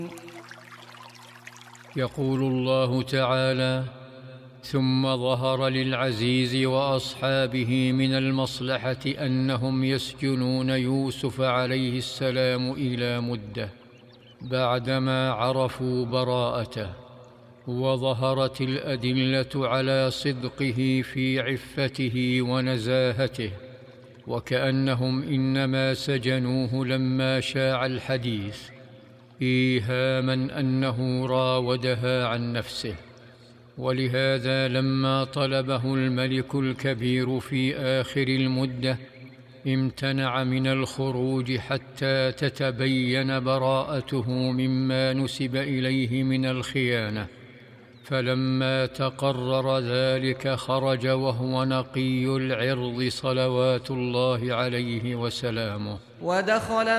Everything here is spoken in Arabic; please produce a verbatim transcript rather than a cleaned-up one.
يقول الله تعالى: ثم ظهر للعزيز وأصحابه من المصلحة أنهم يسجنون يوسف عليه السلام إلى مدة بعدما عرفوا براءته، وظهرت الأدلة على صدقه في عفته ونزاهته، وكأنهم إنما سجنوه لما شاع الحديث إيهاما أنه راودها عن نفسه. ولهذا لما طلبه الملك الكبير في آخر المدة امتنع من الخروج حتى تتبين براءته مما نسب إليه من الخيانة، فلما تقرر ذلك خرج وهو نقي العرض صلوات الله عليه وسلامه. ودخل